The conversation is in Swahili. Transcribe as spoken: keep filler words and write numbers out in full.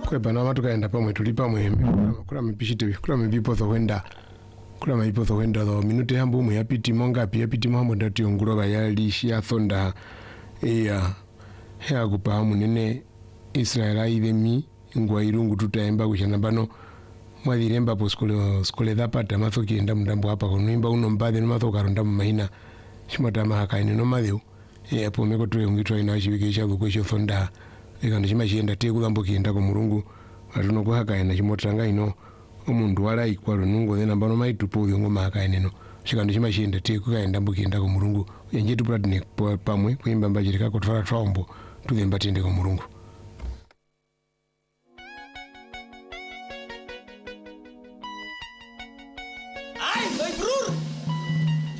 Kwe bana watu kaenda pamwe tulipa mwe kula mipishite kula mipipo tho wenda kula mipipo tho wenda tho minute hambu mwe yapiti monga pia yapiti mambo ndati onguroba yali shia thonda iya hea kupahamu nene Israela ivemi ngwa irungu tutaemba kushana bano mwadiremba po skole skole dhapata matho kienda mdambo hapa kunuimba uno mbadhe ni matho karonda mahina shimata mahaka ino madheu ya po meko tuwe ungitwa inashibikisha kukwesho thonda eka nishima shienda teku dhambo kienda kwa murungu atuno kwa haka ina shimotanga ino umundu wala ikwalo nungo dhena mbano maitupo uyongo mahaka ino shika nishima shienda teku kaenda mbo kienda kwa murungu yanjetu pratini pamwe kuimba mbajirika kutwara traumbo tudhemba tiende kwa murungu.